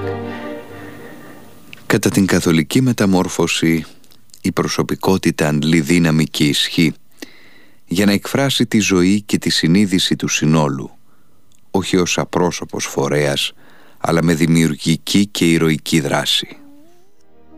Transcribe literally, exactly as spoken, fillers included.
Κατά την καθολική μεταμόρφωση, η προσωπικότητα αντλεί δύναμη και ισχύ για να εκφράσει τη ζωή και τη συνείδηση του συνόλου, όχι ως απρόσωπος φορέας, αλλά με δημιουργική και ηρωική δράση.